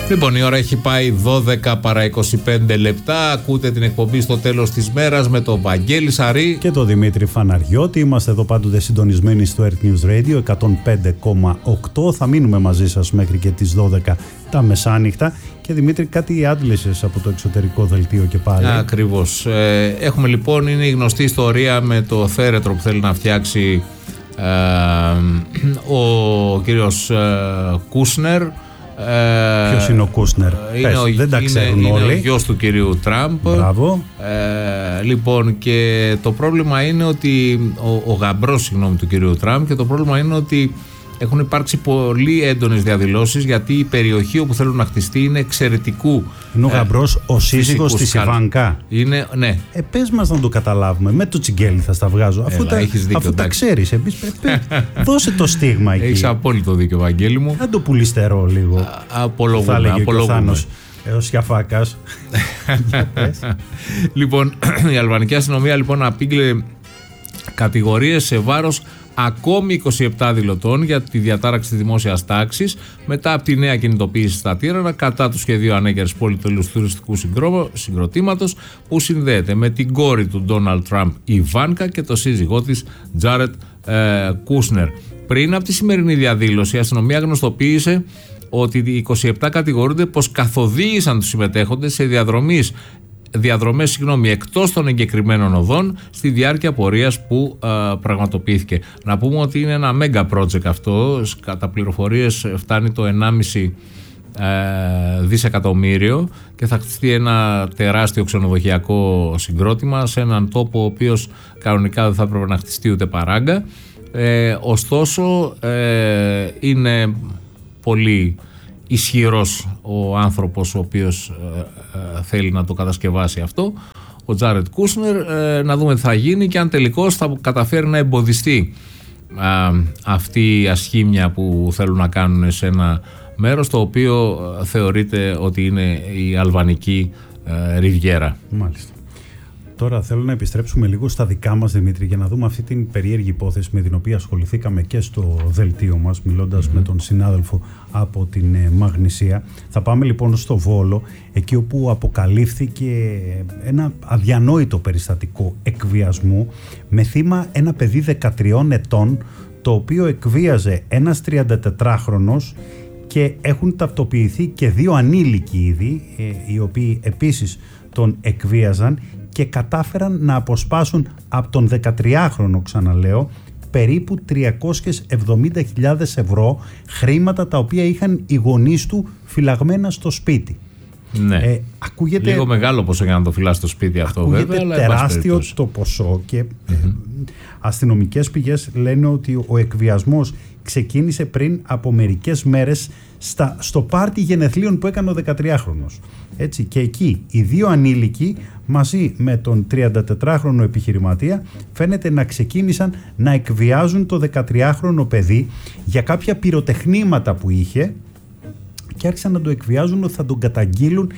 Λοιπόν, η ώρα έχει πάει 12 παρά 25 λεπτά. Ακούτε την εκπομπή στο τέλος της μέρας με τον Βαγγέλη Σαρή και τον Δημήτρη Φαναριώτη. Είμαστε εδώ πάντοτε συντονισμένοι στο Earth News Radio 105,8. Θα μείνουμε μαζί σας μέχρι και τις 12 τα μεσάνυχτα. Και Δημήτρη, κάτι άντλησες από το εξωτερικό δελτίο και πάλι. Ακριβώς. Έχουμε λοιπόν, είναι η γνωστή ιστορία με το θέρετρο που θέλει να φτιάξει ο κύριος Κούσνερ. Ποιος είναι ο Κούσνερ? Δεν τα ξέρουν όλοι. Είναι ο γιος του κυρίου Τραμπ. Μπράβο. Λοιπόν, και το πρόβλημα είναι ότι ο γαμπρός του κυρίου Τραμπ, και το πρόβλημα είναι ότι έχουν υπάρξει πολύ έντονες διαδηλώσεις, γιατί η περιοχή όπου θέλουν να χτιστεί είναι εξαιρετικού. Είναι ο γαμπρός, ο σύζυγος της Ιβάνκα. Είναι, ναι. Πες μας να το καταλάβουμε. Με το τσιγκέλι θα στα βγάζω. Αφού τα ξέρεις. Δώσε το στίγμα εκεί. Έχεις απόλυτο δίκιο, Βαγγέλη μου. Αν το πουλιστερώ λίγο. Απολογούμε. Ο Σιαφάκας. Λοιπόν, η αλβανική αστυνομία λοιπόν απήγγειλε κατηγορίες σε βάρος ακόμη 27 δηλωτών για τη διατάραξη της δημόσιας τάξης μετά από τη νέα κινητοποίηση στα Τύρανα κατά του σχεδίου ανέγερσης πολυτελούς τουριστικού συγκροτήματος που συνδέεται με την κόρη του Ντόναλντ Τραμπ, η Βάνκα, και το σύζυγό της, Τζάρετ Κούσνερ. Πριν από τη σημερινή διαδήλωση, η αστυνομία γνωστοποίησε ότι οι 27 κατηγορούνται πως καθοδήγησαν τους συμμετέχοντες σε διαδρομές εκτός των εγκεκριμένων οδών στη διάρκεια πορείας που πραγματοποιήθηκε. Να πούμε ότι είναι ένα μέγα project αυτό, κατά πληροφορίες φτάνει το 1,5 δισεκατομμύριο και θα χτιστεί ένα τεράστιο ξενοδοχειακό συγκρότημα σε έναν τόπο ο οποίος κανονικά δεν θα έπρεπε να χτιστεί ούτε παράγκα. Ωστόσο είναι πολύ ισχυρός ο άνθρωπος ο οποίος θέλει να το κατασκευάσει αυτό, ο Τζάρετ Κούσνερ. Να δούμε τι θα γίνει και αν τελικώς θα καταφέρει να εμποδιστεί αυτή η ασχήμια που θέλουν να κάνουν σε ένα μέρος το οποίο θεωρείται ότι είναι η αλβανική ριβιέρα. Μάλιστα. Τώρα θέλω να επιστρέψουμε λίγο στα δικά μας, Δημήτρη, για να δούμε αυτή την περίεργη υπόθεση με την οποία ασχοληθήκαμε και στο δελτίο μας, μιλώντας με τον συνάδελφο από την Μαγνησία. Θα πάμε λοιπόν στο Βόλο, εκεί όπου αποκαλύφθηκε ένα αδιανόητο περιστατικό εκβιασμού με θύμα ένα παιδί 13 ετών, το οποίο εκβίαζε ένας 34χρονος, και έχουν ταυτοποιηθεί και 2 ανήλικοι ήδη, οι οποίοι επίσης τον εκβίαζαν και κατάφεραν να αποσπάσουν από τον 13χρονο, ξαναλέω, περίπου 370.000 ευρώ, χρήματα τα οποία είχαν οι γονείς του φυλαγμένα στο σπίτι. Ναι. Ακούγεται λίγο μεγάλο ποσό για να το φυλάς στο σπίτι αυτό, βέβαια. Ακούγεται τεράστιο το ποσό και αστυνομικές πηγές λένε ότι ο εκβιασμός ξεκίνησε πριν από μερικές μέρες στο πάρτι γενεθλίων που έκανε ο 13χρονος. Έτσι, και εκεί οι 2 ανήλικοι μαζί με τον 34χρονο επιχειρηματία φαίνεται να ξεκίνησαν να εκβιάζουν το 13χρονο παιδί για κάποια πυροτεχνήματα που είχε, και άρχισαν να το εκβιάζουν ότι θα τον καταγγείλουν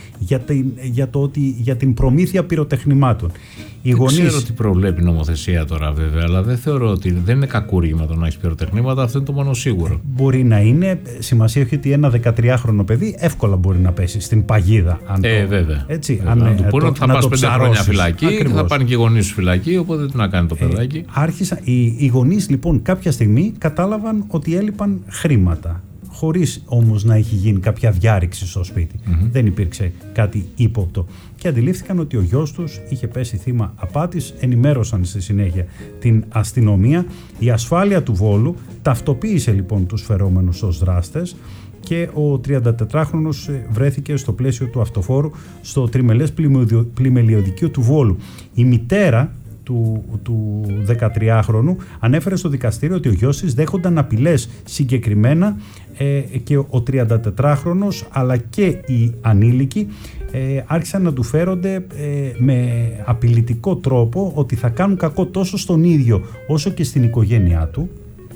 για την προμήθεια πυροτεχνημάτων. Δεν ξέρω τι προβλέπει η νομοθεσία τώρα, βέβαια, αλλά δεν θεωρώ ότι δεν είναι κακούργημα το να έχει πυροτεχνήματα, αυτό είναι το μόνο σίγουρο. Μπορεί να είναι. Σημασία έχει ότι ένα 13χρονο παιδί εύκολα μπορεί να πέσει στην παγίδα. Βέβαια. Έτσι, να του πούνε ότι θα πας 5 χρόνια φυλακή, και θα πάνε και οι γονείς σου φυλακή, οπότε τι να κάνει το παιδάκι. Οι γονείς λοιπόν κάποια στιγμή κατάλαβαν ότι έλειπαν χρήματα, χωρίς όμως να έχει γίνει κάποια διάρρηξη στο σπίτι. Δεν υπήρξε κάτι ύποπτο. Και αντιλήφθηκαν ότι ο γιος τους είχε πέσει θύμα απάτης, ενημέρωσαν στη συνέχεια την αστυνομία. Η ασφάλεια του Βόλου ταυτοποίησε λοιπόν τους φερόμενους ως δράστες και ο 34χρονος βρέθηκε στο πλαίσιο του αυτοφόρου στο τριμελές πλημελιωδικείο του Βόλου. Η μητέρα του 13χρονου ανέφερε στο δικαστήριο ότι ο γιος της δέχονταν απειλές, συγκεκριμένα και ο 34χρονος αλλά και οι ανήλικοι άρχισαν να του φέρονται με απειλητικό τρόπο ότι θα κάνουν κακό τόσο στον ίδιο όσο και στην οικογένειά του.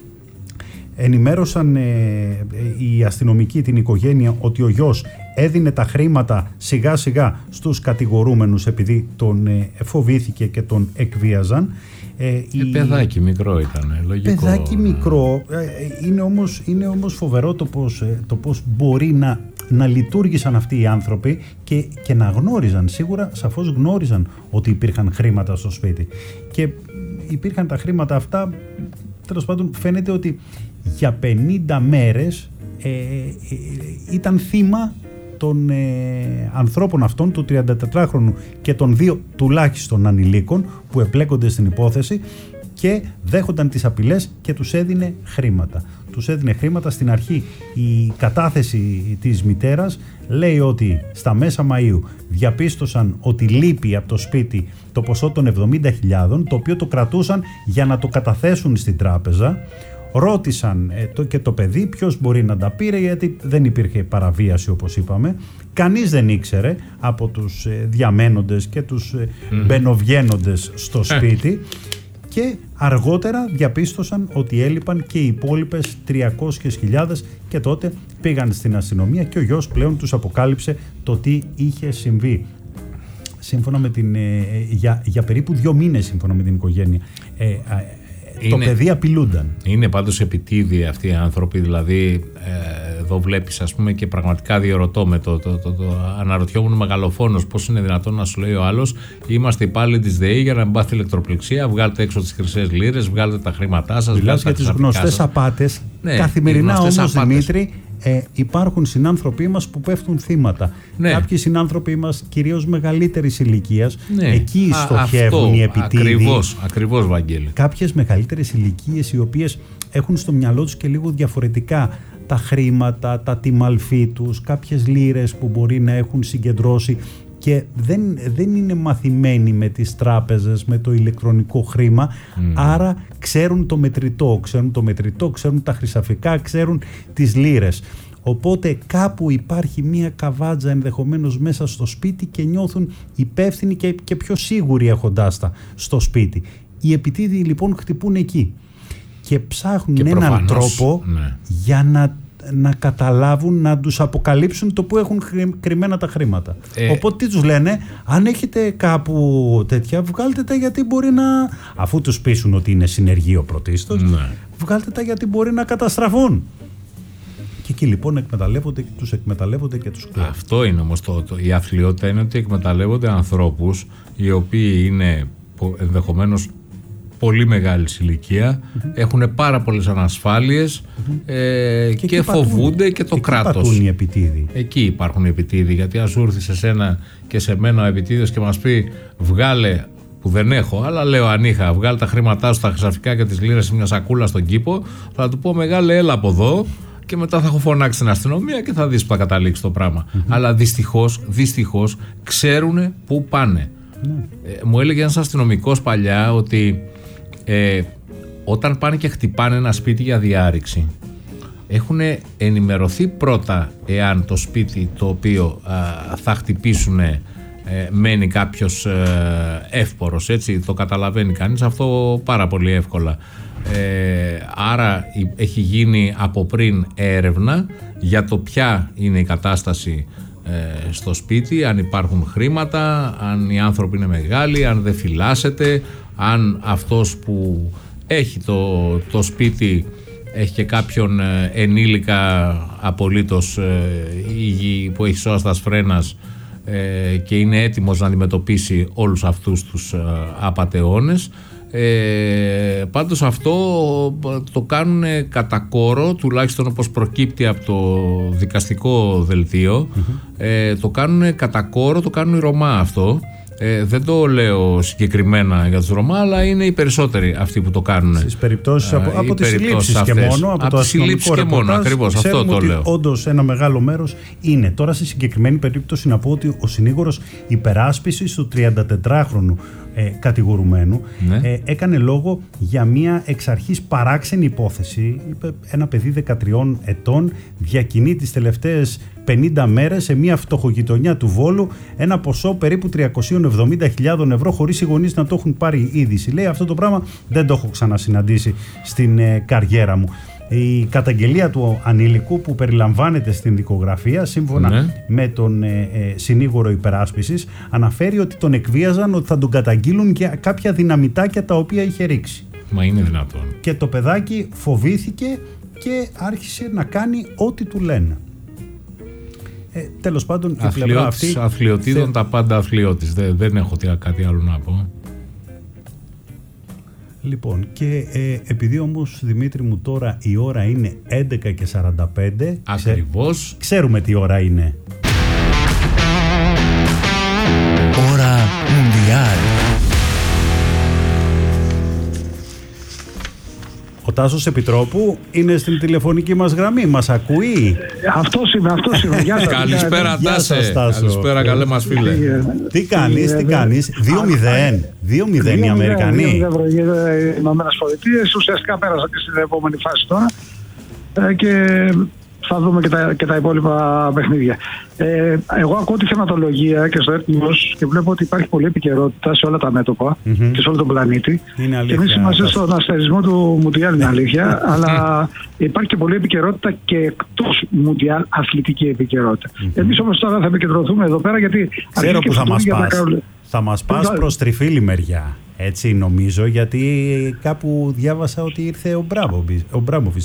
Ενημέρωσαν οι αστυνομικοί την οικογένεια ότι ο γιος έδινε τα χρήματα σιγά σιγά στους κατηγορούμενους επειδή τον φοβήθηκε και τον εκβίαζαν. Παιδάκι μικρό ήταν, λογικό. Παιδάκι μικρό, είναι όμως φοβερό το πώς μπορεί να λειτουργήσαν αυτοί οι άνθρωποι και να γνώριζαν, σίγουρα σαφώς γνώριζαν ότι υπήρχαν χρήματα στο σπίτι. Και υπήρχαν τα χρήματα αυτά, τέλος πάντων φαίνεται ότι για 50 μέρες ήταν θύμα των ανθρώπων αυτών, του 34χρονου και των 2 τουλάχιστον ανηλίκων που επλέκονται στην υπόθεση, και δέχονταν τις απειλές και τους έδινε χρήματα. Τους έδινε χρήματα. Στην αρχή η κατάθεση της μητέρας λέει ότι στα μέσα Μαΐου διαπίστωσαν ότι λείπει από το σπίτι το ποσό των 70.000, το οποίο το κρατούσαν για να το καταθέσουν στην τράπεζα. Ρώτησαν και το παιδί ποιος μπορεί να τα πήρε, γιατί δεν υπήρχε παραβίαση, όπως είπαμε. Κανείς δεν ήξερε από τους διαμένοντες και τους μπαινοβγαίνοντες στο σπίτι. Και αργότερα διαπίστωσαν ότι έλειπαν και οι υπόλοιπες 300.000 και τότε πήγαν στην αστυνομία και ο γιος πλέον τους αποκάλυψε το τι είχε συμβεί. Σύμφωνα με για περίπου 2 μήνες, σύμφωνα με την οικογένεια, το παιδί απειλούνταν. Είναι πάντως επιτίδιοι αυτοί οι άνθρωποι, δηλαδή εδώ βλέπεις, ας πούμε, και πραγματικά διερωτώ με το αναρωτιόμουν μεγαλοφόνος πώς είναι δυνατόν να σου λέει ο άλλος: είμαστε υπάλληλοι της ΔΕΗ για να μην πάθει ηλεκτροπληξία, βγάλτε έξω τις χρυσές λίρες, βγάλτε τα χρήματά σας. Μιλάς για τις γνωστές απάτες. Ναι, καθημερινά όμως, Δημήτρη, υπάρχουν συνάνθρωποι μας που πέφτουν θύματα. Ναι. Κάποιοι συνάνθρωποι μας, κυρίως μεγαλύτερης ηλικίας, ναι, εκεί στοχεύουν οι επιτίδοι. Ακριβώς, Βαγγέλη. Κάποιες μεγαλύτερες ηλικίες οι οποίες έχουν στο μυαλό τους και λίγο διαφορετικά τα χρήματα, τα τιμαλφή τους, κάποιες λίρες που μπορεί να έχουν συγκεντρώσει και δεν είναι μαθημένοι με τις τράπεζες, με το ηλεκτρονικό χρήμα, άρα ξέρουν το μετρητό, ξέρουν τα χρυσαφικά, ξέρουν τις λίρες. Οπότε κάπου υπάρχει μία καβάτζα ενδεχομένως μέσα στο σπίτι και νιώθουν υπεύθυνοι και πιο σίγουροι έχοντάς τα στο σπίτι. Οι επιτίδοι λοιπόν χτυπούν εκεί και ψάχνουν και έναν τρόπο, ναι, για να καταλάβουν, να τους αποκαλύψουν το που έχουν κρυμμένα τα χρήματα. Οπότε τι τους λένε: αν έχετε κάπου τέτοια, βγάλτε τα, γιατί μπορεί να... Αφού τους πείσουν ότι είναι συνεργείο πρωτίστως, ναι, βγάλτε τα γιατί μπορεί να καταστραφούν. Και εκεί λοιπόν τους εκμεταλλεύονται και τους κλέβουν. Αυτό είναι όμως η αθλειότητα, είναι ότι εκμεταλλεύονται ανθρώπους οι οποίοι είναι ενδεχομένως πολύ μεγάλη ηλικία, έχουν πάρα πολλές ανασφάλειες και φοβούνται και το κράτος. Εκεί υπάρχουν οι επιτίδοι, γιατί ας σου έρθει σε σένα και σε μένα ο επιτίδιος και μας πει: βγάλε, που δεν έχω, αλλά λέω αν είχα, βγάλε τα χρήματά σου, τα χρυσαφικά και τις λίρες σε μια σακούλα στον κήπο, θα του πω: μεγάλε, έλα από εδώ, και μετά θα έχω φωνάξει στην αστυνομία και θα δεις που θα καταλήξει το πράγμα. Αλλά δυστυχώς ξέρουν πού πάνε. Μου έλεγε ένας αστυνομικός παλιά ότι όταν πάνε και χτυπάνε ένα σπίτι για διάρρηξη, έχουν ενημερωθεί πρώτα εάν το σπίτι το οποίο θα χτυπήσουν μένει κάποιος εύπορος, έτσι, το καταλαβαίνει κανείς αυτό πάρα πολύ εύκολα. Άρα έχει γίνει από πριν έρευνα για το ποια είναι η κατάσταση στο σπίτι, αν υπάρχουν χρήματα, αν οι άνθρωποι είναι μεγάλοι, αν δεν φυλάσσεται, αν αυτός που έχει το σπίτι έχει και κάποιον ενήλικα απολύτως που έχει σώστας φρένας και είναι έτοιμος να αντιμετωπίσει όλους αυτούς τους απατεώνες. Πάντως αυτό το κάνουν κατά κόρο, τουλάχιστον όπως προκύπτει από το δικαστικό δελτίο, το κάνουν κατά κόρο, το κάνουν οι Ρωμά αυτό. Δεν το λέω συγκεκριμένα για τους Ρωμά, αλλά είναι οι περισσότεροι αυτοί που το κάνουν. Στις περιπτώσεις από τις συλλήψεις και μόνο, από το αστυνομικό ρεπορτάζ, ακριβώς, αυτό το λέω. Όντως ένα μεγάλο μέρος είναι. Τώρα στη συγκεκριμένη περίπτωση να πω ότι ο συνήγορος υπεράσπισης του 34χρονου κατηγορουμένου, ναι, έκανε λόγο για μια εξ αρχής παράξενη υπόθεση. Είπε: ένα παιδί 13 ετών διακινεί τις τελευταίες 50 μέρες σε μια φτωχογειτονιά του Βόλου ένα ποσό περίπου 370.000 ευρώ χωρίς οι γονείς να το έχουν πάρει είδηση. Λέει: αυτό το πράγμα δεν το έχω ξανασυναντήσει στην καριέρα μου. Η καταγγελία του ανήλικου που περιλαμβάνεται στην δικογραφία, σύμφωνα, ναι, με τον συνήγορο υπεράσπισης, αναφέρει ότι τον εκβίαζαν, ότι θα τον καταγγείλουν για κάποια δυναμητάκια τα οποία είχε ρίξει. Μα είναι δυνατόν? Και το παιδάκι φοβήθηκε και άρχισε να κάνει ό,τι του λένε. Τέλος πάντων, η πλευρά αυτή. Αθλιωτήτων, τα πάντα αθλιώτης. Δεν έχω κάτι άλλο να πω. Λοιπόν, και επειδή όμως, Δημήτρη μου, τώρα η ώρα είναι 11:45. Ακριβώς. Ξέρουμε τι ώρα είναι. Ώρα Μουντιάλ. Ο Τάσος Επιτρόπου είναι στην τηλεφωνική μας γραμμή. Μας ακούει? Αυτός είμαι. Γεια σας. Καλησπέρα, Τάσε. Καλησπέρα, καλέ μας φίλε. Τι κάνεις? 2-0 οι Αμερικανοί. 2-0 οι Ηνωμένες Πολιτείες. Ουσιαστικά πέρασαν και στην επόμενη φάση τώρα. Και θα δούμε και τα υπόλοιπα παιχνίδια. Εγώ ακούω τη θεματολογία και στο Earth News και βλέπω ότι υπάρχει πολλή επικαιρότητα σε όλα τα μέτωπα και σε όλο τον πλανήτη. Και εμείς είμαστε στον αστερισμό του Μουντιάλ, είναι αλήθεια, αλλά υπάρχει και πολλή επικαιρότητα και εκτός Μουντιάλ, αθλητική επικαιρότητα. Εμείς όμως τώρα θα επικεντρωθούμε εδώ πέρα, γιατί ξέρω που θα μας πας. Θα μας πας προς τριφύλη μεριά. Έτσι νομίζω, γιατί κάπου διάβασα ότι ήρθε ο Μπράντοβιτς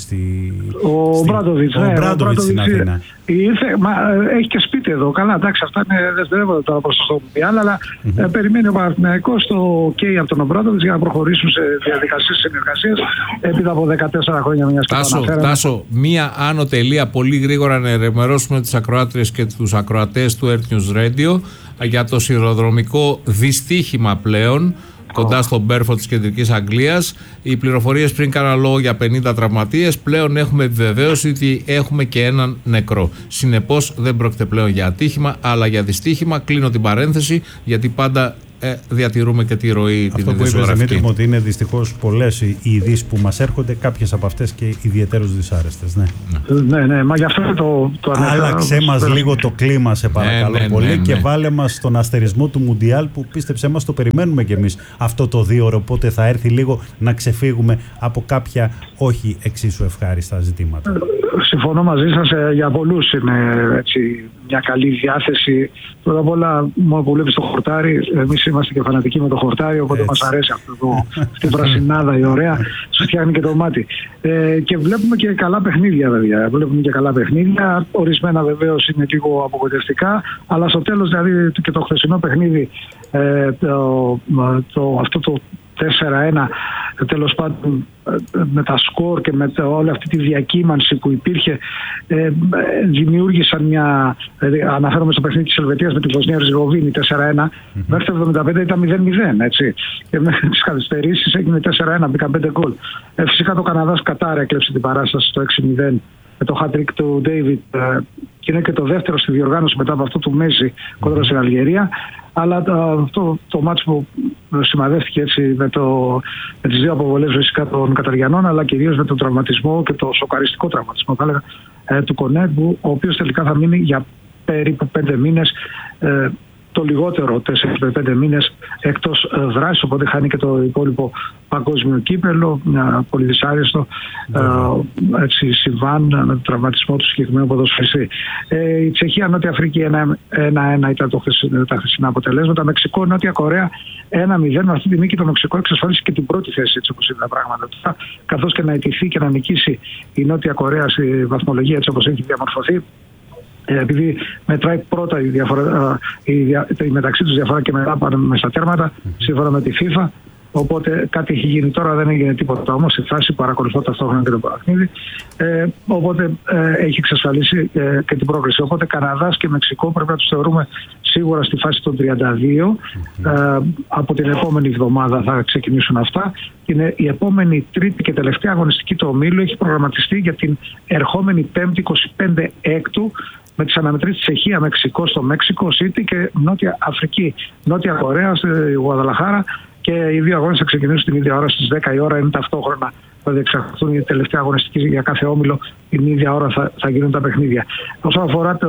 στην Αθήνα. Έχει και σπίτι εδώ. Καλά, εντάξει, αυτά είναι δευτερεύοντα τώρα προς το Μουντιάλ, αλλά περιμένει ο Παναθηναϊκός το OK από τον Μπράντοβιτς για να προχωρήσουν σε διαδικασίες συνεργασίας επί από 14 χρόνια. Τάσο, μία άνω τελεία πολύ γρήγορα να ενημερώσουμε τις ακροάτριες και τους ακροατές του Earth News Radio για το σιδηροδρομικό δυστύχημα πλέον κοντά στο Μπέρφορντ της Κεντρικής Αγγλίας. Οι πληροφορίες πριν κάναν λόγο για 50 τραυματίες. Πλέον έχουμε επιβεβαίωση ότι έχουμε και έναν νεκρό. Συνεπώς δεν πρόκειται πλέον για ατύχημα, αλλά για δυστύχημα. Κλείνω την παρένθεση, γιατί πάντα διατηρούμε και τη ροή την ειδησιογραφική. Αυτό που είπες, Δημήτρη, ότι είναι δυστυχώς πολλές οι ειδήσεις που μας έρχονται, κάποιες από αυτές και ιδιαίτερως δυσάρεστες. Ναι, μα γι' αυτό το ανέφερα. Άλλαξε μας λίγο το κλίμα, σε παρακαλώ πολύ, και βάλε μας στον αστερισμό του Μουντιάλ, που πίστεψέ μας το περιμένουμε κι εμείς αυτό το 2ωρο, οπότε θα έρθει λίγο να ξεφύγουμε από κάποια όχι εξίσου ευχάριστα ζητήματα. Συμφωνώ μαζί σας, για πολλούς είναι έτσι μια καλή διάθεση. Πρώτα απ' όλα, μόνο που βλέπεις το χορτάρι, εμείς είμαστε και φανατικοί με το χορτάρι, οπότε μας αρέσει αυτή η πρασινάδα η ωραία, σου φτιάχνει και το μάτι. Και βλέπουμε και καλά παιχνίδια, βέβαια. Ορισμένα βεβαίως είναι λίγο απογοητευτικά, αλλά στο τέλος, δηλαδή, και το χθεσινό παιχνίδι, αυτό το 4-1, τέλος πάντων, με τα σκορ και με όλη αυτή τη διακύμανση που υπήρχε, δημιούργησαν δηλαδή, αναφέρομαι στο παιχνίδι της Ελβετίας με τη Βοσνία Ερζεγοβίνη 4-1, μέχρι το 75 ήταν 0-0, έτσι. Και μέχρι τις καθυστερήσεις έγινε 4-1, μπήκαν 5 γκολ. Φυσικά το Καναδάς Κατάρ έκλεψε την παράσταση στο 6-0 με το hat-trick του Ντέιβιτ, και είναι και το δεύτερο στη διοργάνωση μετά από αυτό του Μέση κοντά στην Αλγερία. Αλλά αυτό το μάτς που σημαδεύτηκε έτσι με τις δύο αποβολές φυσικά των Καταριανών, αλλά κυρίως με τον τραυματισμό και το σοκαριστικό τραυματισμό, θα έλεγα, του Κονέ, ο οποίος τελικά θα μείνει για περίπου 5 μήνες, το λιγότερο 4-5 μήνες εκτός δράσης, οπότε χάνει και το υπόλοιπο παγκόσμιο κύπελλο, ένα πολύ δυσάρεστο συμβάν με τον τραυματισμό του συγκεκριμένου ποδοσφαιριστή. Η Τσεχία, Νότια Αφρική 1-1 ήταν τα χθεσινά αποτελέσματα. Μεξικό, Νότια Κορέα 1-0. Με αυτή τη νίκη το Μεξικό εξασφάλισε και την πρώτη θέση, έτσι όπως είναι τα πράγματα. Καθώς και να αιτηθεί και να νικήσει η Νότια Κορέα στη βαθμολογία, έτσι όπως έχει διαμορφωθεί, επειδή μετράει πρώτα η μεταξύ τους διαφορά και μετά πάνε στα τέρματα, σύμφωνα με τη FIFA. Οπότε κάτι έχει γίνει τώρα, δεν έγινε τίποτα όμως στη φάση, παρακολουθώ ταυτόχρονα και το παιχνίδι. Οπότε έχει εξασφαλίσει και την πρόκριση. Οπότε Καναδάς και Μεξικό πρέπει να τους θεωρούμε σίγουρα στη φάση των 32. Από την επόμενη εβδομάδα θα ξεκινήσουν αυτά. Είναι η επόμενη τρίτη και τελευταία αγωνιστική του ομίλου, έχει προγραμματιστεί για την ερχόμενη Πέμπτη 25 Έκτου, με τις αναμετρήσεις Τσεχία, Μεξικό στο Μέξικο City και Νότια Αφρική, Νότια Κορέα στη Γουαδαλαχάρα, και οι δύο αγώνες θα ξεκινήσουν την ίδια ώρα στις 10 η ώρα, είναι ταυτόχρονα, θα διεξαχθούν οι τελευταία αγωνιστική για κάθε όμιλο, την ίδια ώρα θα γίνουν τα παιχνίδια. Όσον αφορά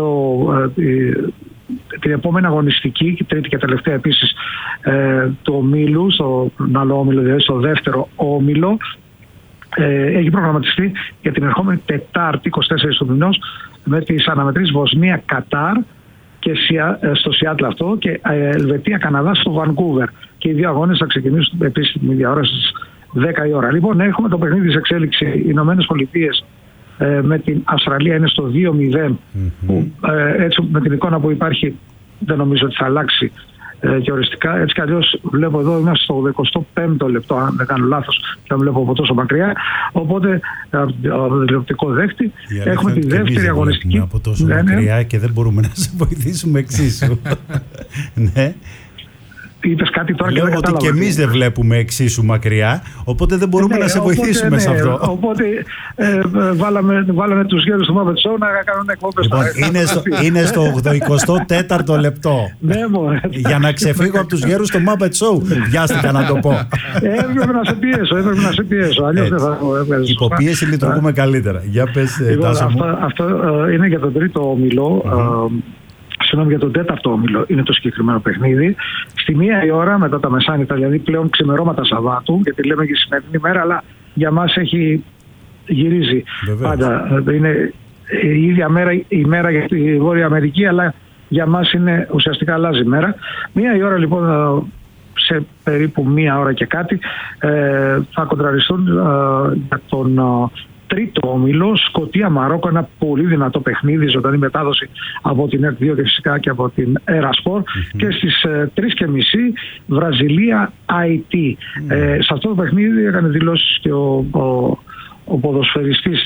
την επόμενη αγωνιστική, τρίτη και τελευταία επίσης του ομίλου, στον άλλο όμιλο, δηλαδή στο δεύτερο όμιλο, έχει προγραμματιστεί για την ερχόμενη Τετάρτη 24 του μηνός, με τις αναμετρήσεις Βοσνία Κατάρ και στο Σιάτλ αυτό, και Ελβετία Καναδά στο Βανκούβερ, και οι δύο αγώνες θα ξεκινήσουν επίσης την ίδια ώρα στις 10 η ώρα. Λοιπόν, έχουμε το παιχνίδι της εξέλιξη Ηνωμένες Πολιτείες με την Αυστραλία είναι στο 2-0, που έτσι με την εικόνα που υπάρχει δεν νομίζω ότι θα αλλάξει και οριστικά. Έτσι κι αλλιώς βλέπω εδώ είμαστε στο 25ο λεπτό, αν δεν κάνω λάθος, και αν βλέπω από τόσο μακριά. Οπότε από το τηλεοπτικό δέχτη έχουμε τη δεύτερη αγωνιστική. Από τόσο μακριά και δεν μπορούμε να σε βοηθήσουμε εξίσου. Ναι. Είπες κάτι τώρα και δεν κατάλαβα. Ότι και εμείς δεν βλέπουμε εξίσου μακριά, οπότε δεν μπορούμε να σε βοηθήσουμε σε αυτό. Οπότε βάλαμε τους γέρους του Muppet Show να κάνουν εκπομπές. Λοιπόν, είναι στο 84ο λεπτό. Για να ξεφύγω από τους γέρους του Muppet Show, βιάστηκα να το πω. Έπρεπε να σε πιέσω. Αλλιώς δεν θα έβγαζε. Υποπίεση λειτουργούμε καλύτερα. Για πες, Τάσο μου. Αυτό είναι για τον τρίτο όμιλο. Συγγνώμη, για τον τέταρτο όμιλο είναι το συγκεκριμένο παιχνίδι. Στη 1 η ώρα μετά τα μεσάνυχτα, δηλαδή πλέον ξημερώματα Σαββάτου, γιατί λέμε και σημερινή μέρα, αλλά για μας γυρίζει πάντα. Είναι η ίδια μέρα, η μέρα για τη Βόρεια Αμερική, αλλά για μας είναι ουσιαστικά αλλάζει η μέρα. 1 η ώρα λοιπόν, σε περίπου 1 ώρα και κάτι, θα κοντραριστούν για τον τρίτο όμιλο, Σκωτία-Μαρόκο, ένα πολύ δυνατό παιχνίδι, ζωντανή μετάδοση από την ΕΡΤ2 και φυσικά και από την Ερασπορ. Και στις 3:30 Βραζιλία-IT. Σε αυτό το παιχνίδι έκανε δηλώσεις και ο ποδοσφαιριστής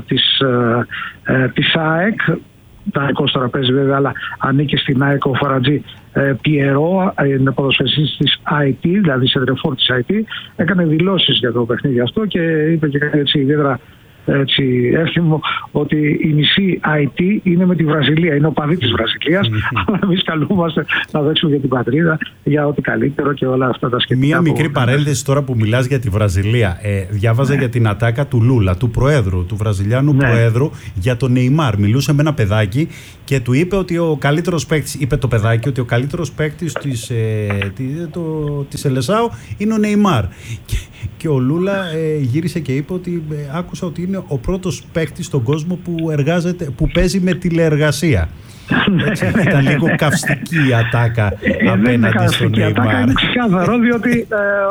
της ΑΕΚ. Δανεικός τώρα παίζει βέβαια, αλλά ανήκει στην ΑΕΚ ο Φαρατζή Πιερό, είναι ποδοσφαιριστής της IT, δηλαδή σεντρεφόρ της IT. Έκανε δηλώσεις για το παιχνίδι αυτό και είπε και κάτι έτσι ιδιαίτερα εύθυμο, ότι η μισή IT είναι με τη Βραζιλία, είναι ο παδί της Βραζιλίας, αλλά εμείς καλούμαστε να δέξουμε για την πατρίδα, για ό,τι καλύτερο και όλα αυτά τα σχετικά. Μία μικρή παρένθεση τώρα που μιλάς για τη Βραζιλία. Διάβαζα για την ατάκα του Λούλα, του Προέδρου, του Βραζιλιάνου Προέδρου, για τον Νεϊμάρ. Μιλούσε με ένα παιδάκι και του είπε ότι ο καλύτερος παίκτης, είπε το παιδάκι ότι ο καλύτερος παίκτης της Ελεσάου είναι ο Νεϊμάρ. Και ο Λούλα γύρισε και είπε ότι άκουσα ότι είναι ο πρώτος παίκτης στον κόσμο που παίζει με τηλεεργασία. Έτσι, ήταν λίγο καυστική η ατάκα απέναντι στον Νεϊμάρ. Είναι ξεκάθαρο, διότι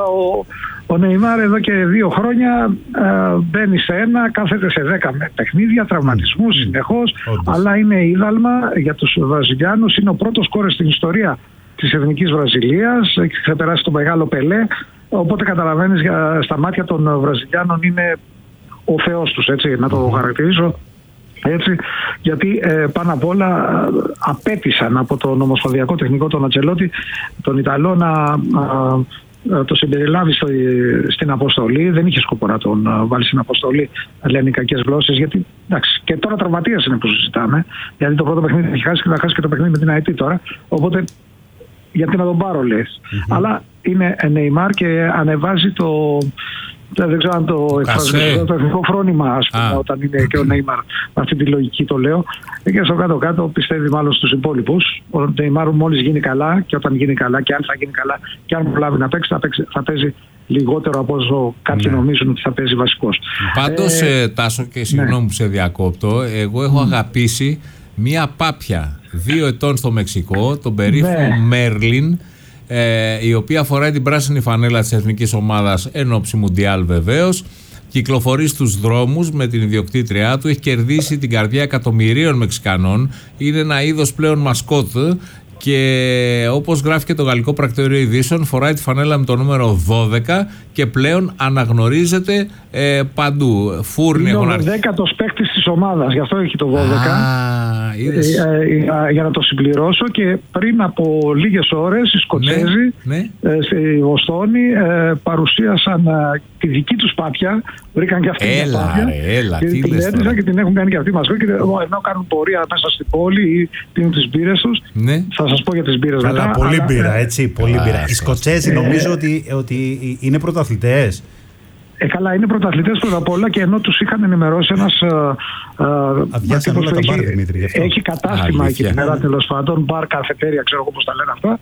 ο Νεϊμάρ εδώ και 2 χρόνια μπαίνει σε κάθεται σε 10 παιχνίδια, τραυματισμούς συνεχώς, αλλά είναι είδαλμα για τους Βραζιλιάνους. Είναι ο πρώτος σκόρερ στην ιστορία της εθνικής Βραζιλίας, έχει ξεπεράσει τον μεγάλο Πελέ. Οπότε καταλαβαίνεις, στα μάτια των Βραζιλιάνων είναι ο θεός τους, έτσι, να το χαρακτηρίσω έτσι, γιατί πάνω απ' όλα απέτησαν από τον ομοσπονδιακό τεχνικό τον Αντσελότη, τον Ιταλό, να το συμπεριλάβει στην αποστολή. Δεν είχε σκοπό να τον βάλει στην αποστολή, λένε οι κακές γλώσσες, γιατί εντάξει, και τώρα τραυματίας είναι που συζητάμε, γιατί το πρώτο παιχνίδι έχει χάσει και θα χάσει και το παιχνίδι με την ΑΕΤ τώρα, οπότε γιατί να τον πάρω, λες. Αλλά είναι Νεϊμάρ και ανεβάζει δεν ξέρω αν το εκφράζω, το εθνικό φρόνημα, ας πούμε, όταν είναι και ο Νεϊμάρ. Αυτή τη λογική το λέω. Και στο κάτω-κάτω πιστεύει μάλλον στους υπόλοιπους. Ο Νεϊμάρ μόλις γίνει καλά, και όταν γίνει καλά, και αν θα γίνει καλά, και αν προλάβει να παίξει, θα παίζει λιγότερο από όσο κάποιοι νομίζουν ότι θα παίζει βασικός. Πάντως, Τάσο, και συγγνώμη που σε διακόπτω, εγώ έχω αγαπήσει μία πάπια 2 ετών στο Μεξικό, τον περίφημο Μέρλιν, η οποία φοράει την πράσινη φανέλα της εθνικής ομάδας εν ώψη Μουντιάλ βεβαίως, κυκλοφορεί στους δρόμους με την ιδιοκτήτριά του, έχει κερδίσει την καρδιά εκατομμυρίων Μεξικανών, είναι ένα είδος πλέον μασκότ και όπως γράφει και το Γαλλικό Πρακτορείο Ειδήσεων, φοράει τη φανέλα με το νούμερο 12 και πλέον αναγνωρίζεται παντού. Φούρνη είναι ο 10ος παίκτης της ομάδας, γι' αυτό έχει το 12. Για να το συμπληρώσω, και πριν από λίγες ώρες οι Σκοτσέζοι στη Βοστόνη παρουσίασαν τη δική τους πάπια. Βρήκαν και αυτή την πάπια και την έτυχαν και την έχουν κάνει και αυτοί μας. Και ενώ κάνουν πορεία μέσα στην πόλη ή πίνουν τις μπύρες τους, θα σας πω για τις μπύρες μετά. Πολύ μπύρα, έτσι, πολύ μπύρα. Οι Σκοτσέζοι νομίζω ότι είναι πρωταθλητές. Καλά, είναι πρωταθλητές πρώτα απ' όλα, και ενώ τους είχαν ενημερώσει ένας αδειάσαν όλα τα μπαρ, Δημήτρη, έχει κατάστημα εκεί πέρα, τέλος πάντων, μπαρ, καφετέρια, ξέρω εγώ πώς τα λένε αυτά.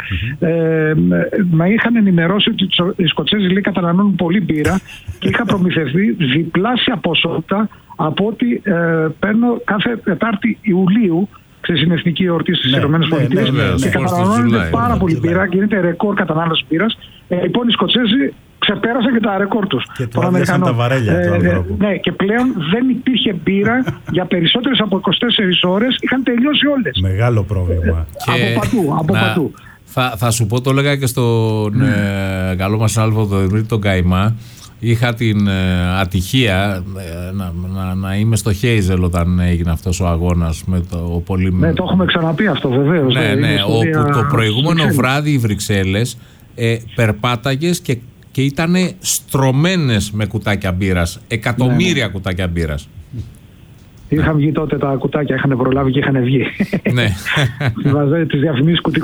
Μα είχαν ενημερώσει ότι οι Σκοτσέζοι λέει καταναλώνουν πολύ μπύρα και είχα προμηθευτεί διπλάσια ποσότητα από ό,τι παίρνω κάθε Τετάρτη Ιουλίου. Στην εθνική εορτή στις ΗΠΑ και καταναλώνεται πάρα πολύ μπύρα και γίνεται ρεκόρ κατανάλωση μπύρας. Λοιπόν, οι Σκοτσέζοι ξεπέρασαν και τα ρεκόρ τους. Και του άδειασαν τα βαρέλια του ανθρώπου. Ναι, και πλέον δεν υπήρχε μπύρα για περισσότερες από 24 ώρες. Είχαν τελειώσει όλες. Μεγάλο πρόβλημα. Από πατού. Θα σου πω, το έλεγα και στον καλό μας συνάδελφο τον Δημήτρη τον Καϊμά. Είχα την ατυχία να είμαι στο Χέιζελ όταν έγινε αυτός ο αγώνας με το πολύ... Ναι, το έχουμε ξαναπεί αυτό βεβαίως. Ναι, όπου το προηγούμενο βράδυ οι Βρυξέλλες περπάταγες και ήταν στρωμένες με κουτάκια μπύρας, εκατομμύρια κουτάκια μπύρας. Είχαν βγει τότε τα κουτάκια, είχαν προλάβει και είχαν βγει. Ναι. Θυμάστε τις διαφημίσεις κουτί,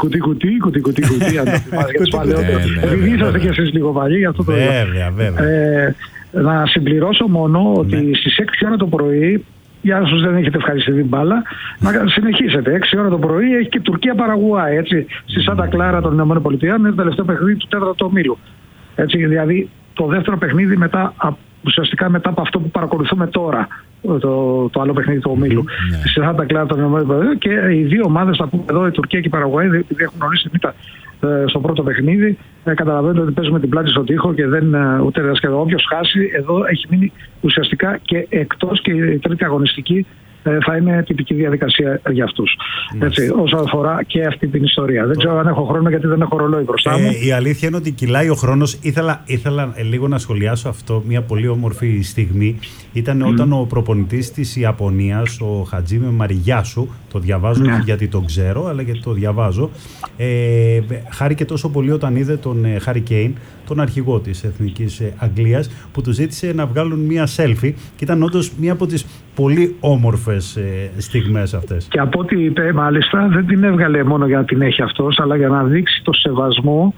αν το θυμάσαι για τους παλαιότερους. Επειδή είσαστε κι εσείς λίγο παλιοί, γι' αυτό το λέω. Βέβαια. Να συμπληρώσω μόνο ότι στις 6 ώρα το πρωί, για όσους δεν έχετε ευχαριστηθεί μπάλα, να συνεχίσετε. 6 ώρα το πρωί έχει και Τουρκία-Παραγουάη, έτσι, στη Σάντα Κλάρα των ΗΠΑ, είναι το τελευταίο παιχνίδι του 4ου ομίλου. Έτσι, δηλαδή το δεύτερο παιχνίδι ουσιαστικά μετά από αυτό που παρακολουθούμε τώρα, το άλλο παιχνίδι του ομίλου, στη Σάντα Κλάρα των ΗΠΑ, και οι δύο ομάδες, θα πούμε εδώ, η Τουρκία και η Παραγουάη, επειδή έχουν γνωρίσει μήτα στο πρώτο παιχνίδι, καταλαβαίνετε ότι παίζουμε την πλάτη στον τοίχο και δεν ούτε σχεδόν. Όποιος χάσει εδώ έχει μείνει ουσιαστικά και εκτός, και η τρίτη αγωνιστική θα είναι τυπική διαδικασία για αυτούς. Έτσι, όσο αφορά και αυτή την ιστορία. Δεν ξέρω αν έχω χρόνο, γιατί δεν έχω ρολόι μπροστά μου. Η αλήθεια είναι ότι κυλάει ο χρόνος. Ήθελα λίγο να σχολιάσω αυτό. Μια πολύ όμορφη στιγμή ήταν όταν ο προπονητής της Ιαπωνίας, ο Χατζίμι Μαριγιάσου, το διαβάζω γιατί το ξέρω, αλλά γιατί το διαβάζω, χάρηκε τόσο πολύ όταν είδε τον Χάρι Κέιν, τον αρχηγό της Εθνικής Αγγλίας, που του ζήτησε να βγάλουν μία selfie, και ήταν όντως μία από τις πολύ όμορφες στιγμές αυτές. Και από ό,τι είπε, μάλιστα, δεν την έβγαλε μόνο για να την έχει αυτός, αλλά για να δείξει το σεβασμό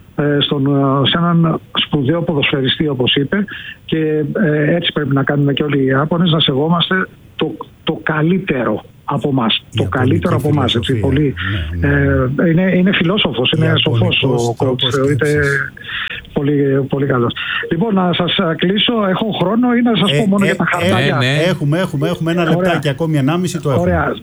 σε έναν σπουδαίο ποδοσφαιριστή, όπως είπε, και έτσι πρέπει να κάνουμε και όλοι οι Ιάπωνες, να σεβόμαστε το καλύτερο από εμάς. Το καλύτερο από εμάς. Είναι φιλόσοφος, είναι σοφός ο coach, θεωρείται πολύ, πολύ καλός. Λοιπόν, να σας κλείσω, έχω χρόνο ή να σας πω μόνο για τα χαρτάκια? Έχουμε ένα λεπτάκι ακόμη, 1,5 το έχουμε. Ωραία.